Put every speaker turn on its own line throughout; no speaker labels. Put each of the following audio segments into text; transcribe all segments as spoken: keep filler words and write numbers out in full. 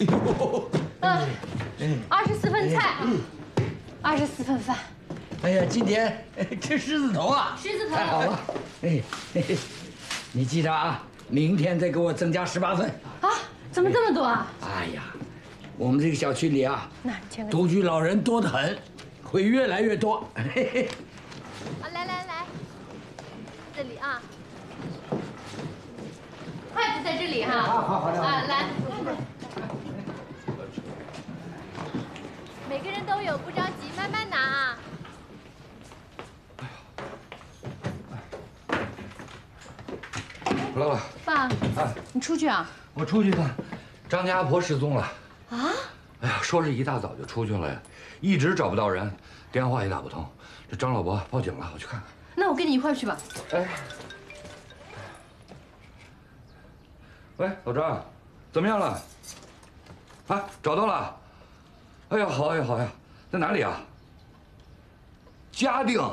哎呦，
嗯，二十四份菜，二十四份饭。
哎呀，今天吃狮子头啊！
狮子头
太好了。哎，嘿嘿，你记着啊，明天再给我增加十八份。
啊？怎么这么多啊？
哎呀，我们这个小区里啊，
那签个
独居老人多得很，会越来越多。嘿嘿。
啊，来来来，这里啊，筷子在这里哈。
好好好
啊，来，每个人都有，不着急，慢慢拿啊。
乐乐，
爸，你出去啊？
我出去一趟，张家阿婆失踪了。
啊？
哎呀，说是一大早就出去了呀，一直找不到人，电话也打不通。这张老伯报警了，我去看看。
那我跟你一块去吧。
哎，喂，老张，怎么样了？啊，找到了。哎呀，好呀好呀，在哪里啊？嘉定。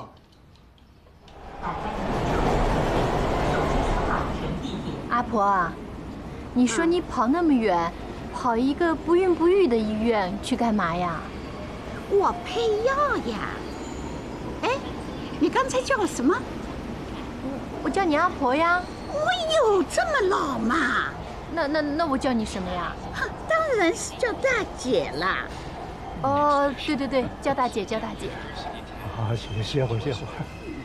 阿婆啊，你说你跑那么远，跑一个不孕不育的医院去干嘛呀？
我配药呀。哎，你刚才叫我什么？
我我叫你阿婆呀。
我有这么老吗？
那那那我叫你什么呀？
哼，当然是叫大姐啦。
哦，对对对，叫大姐，叫大姐。
好，歇歇会儿，歇会儿。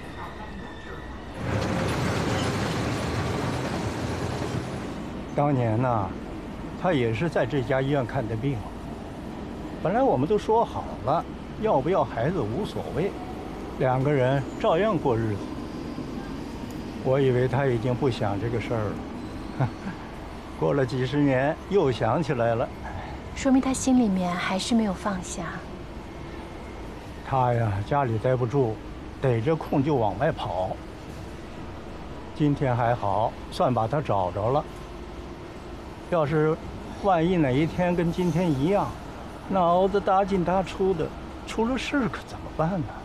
当年呢，他也是在这家医院看的病。本来我们都说好了，要不要孩子无所谓，两个人照样过日子。我以为他已经不想这个事儿了，过了几十年又想起来了。
说明他心里面还是没有放下。
他呀，家里待不住，逮着空就往外跑。今天还好，算把他找着了。要是万一哪一天跟今天一样，那熬得大进大出的，出了事可怎么办呢？